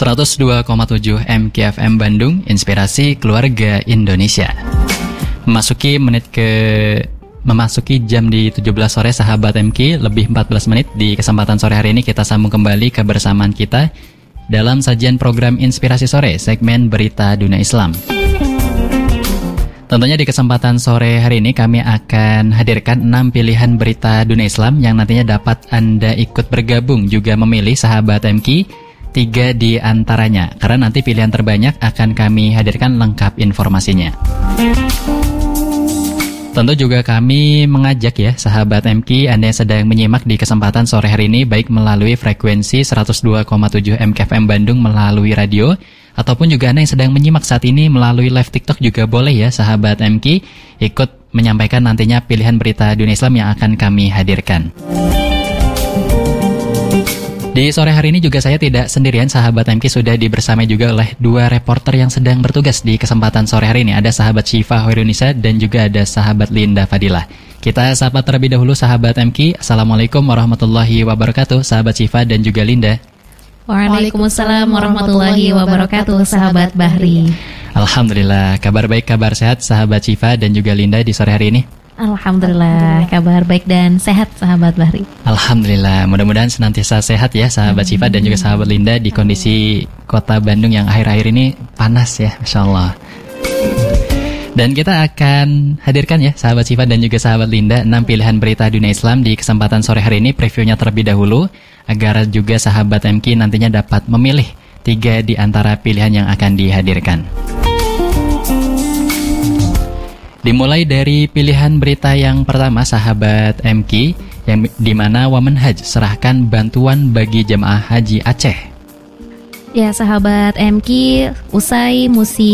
102,7 MKFM Bandung, Inspirasi Keluarga Indonesia. Memasuki jam di 17 sore sahabat MK, lebih 14 menit. Di kesempatan sore hari ini kita sambung kembali kebersamaan kita dalam sajian program Inspirasi Sore, segmen Berita Dunia Islam. Tentunya di kesempatan sore hari ini kami akan hadirkan 6 pilihan berita dunia Islam yang nantinya dapat Anda ikut bergabung, juga memilih sahabat MK 3 di antaranya, karena nanti pilihan terbanyak akan kami hadirkan lengkap informasinya. Tentu juga kami mengajak ya sahabat MK, Anda yang sedang menyimak di kesempatan sore hari ini, baik melalui frekuensi 102,7 MKFM Bandung melalui radio, ataupun juga Anda yang sedang menyimak saat ini melalui live TikTok juga boleh ya sahabat MK, ikut menyampaikan nantinya pilihan berita dunia Islam yang akan kami hadirkan. Di sore hari ini juga saya tidak sendirian, sahabat MK, sudah dibersamai juga oleh 2 reporter yang sedang bertugas di kesempatan sore hari ini. Ada sahabat Syifa Hoirunisa dan juga ada sahabat Linda Fadilah. Kita sapa terlebih dahulu sahabat MK. Assalamualaikum warahmatullahi wabarakatuh, sahabat Syifa dan juga Linda. Waalaikumsalam warahmatullahi wabarakatuh, sahabat Bahri. Alhamdulillah, kabar baik, kabar sehat sahabat Syifa dan juga Linda di sore hari ini. Alhamdulillah, kabar baik dan sehat sahabat Bahri. Alhamdulillah, mudah-mudahan senantiasa sehat ya sahabat Syifa dan juga sahabat Linda di kondisi kota Bandung yang akhir-akhir ini panas ya, Masya Allah. Dan kita akan hadirkan ya sahabat Syifa dan juga sahabat Linda 6 pilihan berita dunia Islam di kesempatan sore hari ini. Previewnya terlebih dahulu agar juga sahabat MK nantinya dapat memilih 3 di antara pilihan yang akan dihadirkan. Dimulai dari pilihan berita yang pertama sahabat MK, yang dimana Wamenhaj serahkan bantuan bagi jemaah haji Aceh. Ya sahabat MK, usai musim